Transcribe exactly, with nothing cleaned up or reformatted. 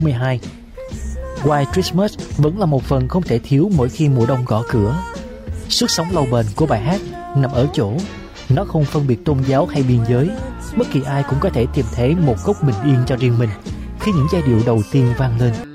mười hai. White Christmas vẫn là một phần không thể thiếu mỗi khi mùa đông gõ cửa. Sức sống lâu bền của bài hát nằm ở chỗ nó không phân biệt tôn giáo hay biên giới. Bất kỳ ai cũng có thể tìm thấy một góc bình yên cho riêng mình khi những giai điệu đầu tiên vang lên.